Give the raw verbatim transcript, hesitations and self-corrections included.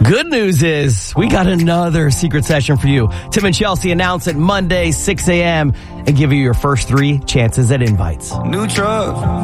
Good news is we got another secret session for you. Tim and Chelsea announce it Monday, six a.m. and give you your first three chances at invites. New truck.